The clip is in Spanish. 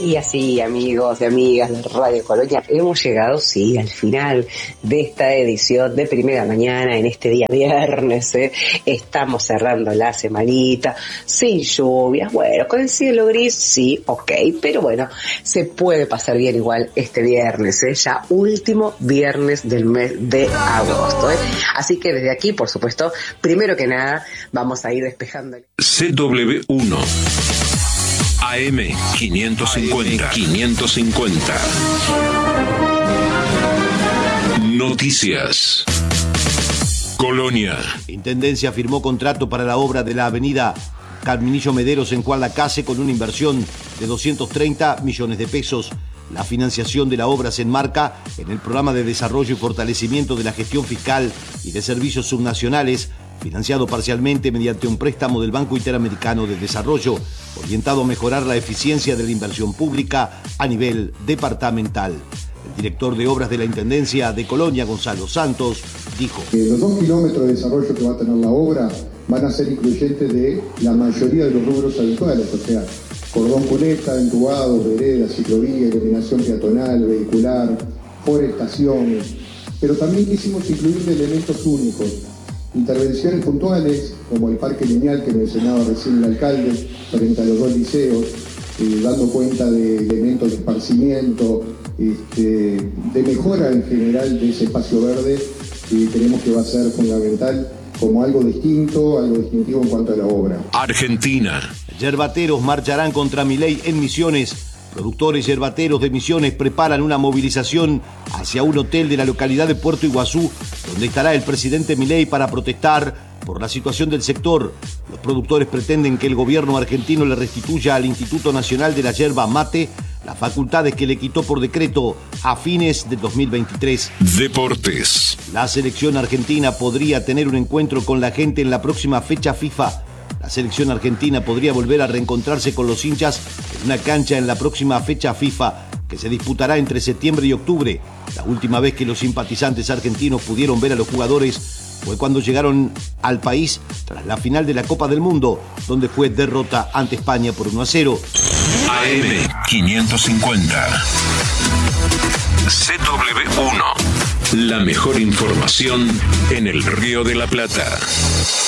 Y así, amigos y amigas de Radio Colonia, hemos llegado, sí, al final de esta edición de Primera Mañana en este día viernes. Estamos cerrando la semanita, sin lluvias, bueno, con el cielo gris, sí, ok, pero bueno, se puede pasar bien igual este viernes, ya último viernes del mes de agosto. Así que desde aquí, por supuesto, primero que nada, vamos a ir despejando. CW1 AM 550. Noticias. Colonia. Intendencia firmó contrato para la obra de la avenida Carminillo Mederos en Juan Lacase con una inversión de 230 millones de pesos. La financiación de la obra se enmarca en el Programa de Desarrollo y Fortalecimiento de la Gestión Fiscal y de Servicios Subnacionales, financiado parcialmente mediante un préstamo del Banco Interamericano de Desarrollo, orientado a mejorar la eficiencia de la inversión pública a nivel departamental. El director de obras de la Intendencia de Colonia, Gonzalo Santos, dijo: los 2 kilómetros de desarrollo que va a tener la obra van a ser incluyentes de la mayoría de los rubros habituales, o sea, cordón cuneta, entubados, veredas, ciclovía, iluminación peatonal, vehicular, forestaciones, pero también quisimos incluir elementos únicos, intervenciones puntuales, como el parque lineal que mencionaba recién el alcalde, frente a los 2 liceos, dando cuenta de elementos de esparcimiento, de mejora en general de ese espacio verde, que creemos que va a ser fundamental como algo distintivo en cuanto a la obra. Argentina. Yerbateros marcharán contra Milei en Misiones. Productores yerbateros de Misiones preparan una movilización hacia un hotel de la localidad de Puerto Iguazú, donde estará el presidente Milei para protestar por la situación del sector. Los productores pretenden que el gobierno argentino le restituya al Instituto Nacional de la Yerba Mate las facultades que le quitó por decreto a fines de 2023. Deportes. La selección argentina podría tener un encuentro con la gente en la próxima fecha FIFA. La selección argentina podría volver a reencontrarse con los hinchas en una cancha en la próxima fecha FIFA, que se disputará entre septiembre y octubre. La última vez que los simpatizantes argentinos pudieron ver a los jugadores fue cuando llegaron al país tras la final de la Copa del Mundo, donde fue derrota ante España por 1-0. AM 550. CW1. La mejor información en el Río de la Plata.